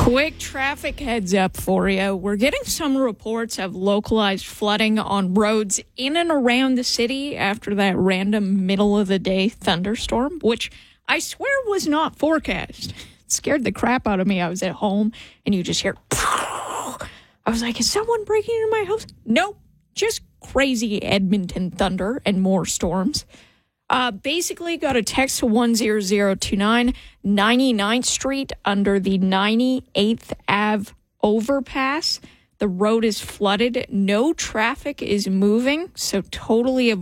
Quick traffic heads up for you. We're getting some reports of localized flooding on roads in and around the city after that random middle-of-the-day thunderstorm, which I swear was not forecast. It scared the crap out of me. I was at home, and you just hear... I was like, is someone breaking into my house? Nope, just crazy Edmonton thunder and more storms. Basically got a text to 10029, 99th Street under the 98th Ave overpass. The road is flooded. No traffic is moving, so totally avoid